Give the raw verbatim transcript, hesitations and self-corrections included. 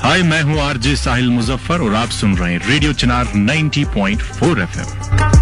हाय, मैं हूँ आरजे साहिल मुजफ्फर और आप सुन रहे हैं रेडियो चिनार नब्बे पॉइंट चार एफएम।